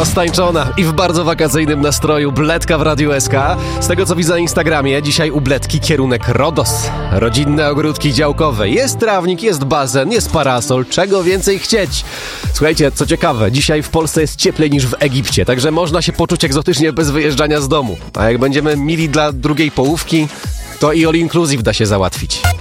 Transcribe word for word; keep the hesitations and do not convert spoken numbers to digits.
Roztańczona i w bardzo wakacyjnym nastroju Bledka w Radiu S K. Z tego co widzę na Instagramie, dzisiaj u Bledki kierunek Rodos. Rodzinne ogródki działkowe. Jest trawnik, jest basen, jest parasol. Czego więcej chcieć? Słuchajcie, co ciekawe, dzisiaj w Polsce jest cieplej niż w Egipcie, także można się poczuć egzotycznie bez wyjeżdżania z domu. A jak będziemy mili dla drugiej połówki, to i all inclusive da się załatwić.